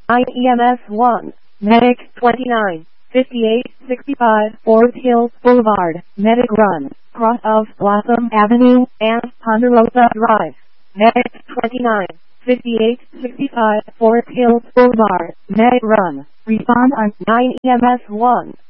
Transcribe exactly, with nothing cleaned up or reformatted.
nine E M S one, Medic twenty-nine, fifty-eight sixty-five, Fort Hills Boulevard, Medic Run, cross of Blossom Avenue and Ponderosa Drive. Medic twenty-nine, fifty-eight sixty-five, Fort Hills Boulevard, Medic Run. Respond on nine E M S one.